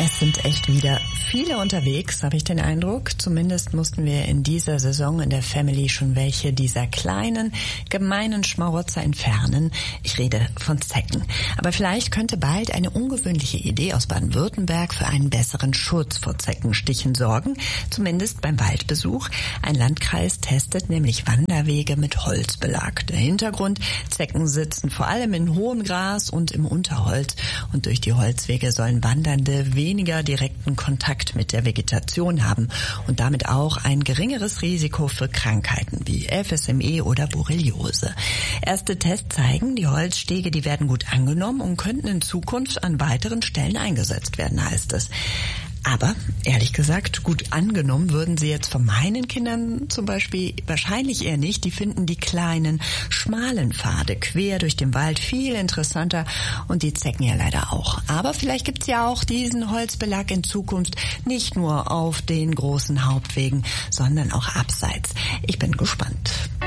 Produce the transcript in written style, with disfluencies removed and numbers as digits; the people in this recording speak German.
Es sind echt wieder viele unterwegs, habe ich den Eindruck. Zumindest mussten wir in dieser Saison in der Family schon welche dieser kleinen, gemeinen Schmarotzer entfernen. Ich rede von Zecken. Aber vielleicht könnte bald eine ungewöhnliche Idee aus Baden-Württemberg für einen besseren Schutz vor Zeckenstichen sorgen. Zumindest beim Waldbesuch. Ein Landkreis testet nämlich Wanderwege mit Holzbelag. Der Hintergrund: Zecken sitzen vor allem in hohem Gras und im Unterholz. Und durch die Holzwege sollen Wandernde weniger direkten Kontakt mit der Vegetation haben und damit auch ein geringeres Risiko für Krankheiten wie FSME oder Borreliose. Erste Tests zeigen, die Holzstege, die werden gut angenommen und könnten in Zukunft an weiteren Stellen eingesetzt werden, heißt es. Aber, ehrlich gesagt, gut angenommen würden sie jetzt von meinen Kindern zum Beispiel wahrscheinlich eher nicht. Die finden die kleinen, schmalen Pfade quer durch den Wald viel interessanter und die Zecken ja leider auch. Aber vielleicht gibt's ja auch diesen Holzbelag in Zukunft nicht nur auf den großen Hauptwegen, sondern auch abseits. Ich bin gespannt.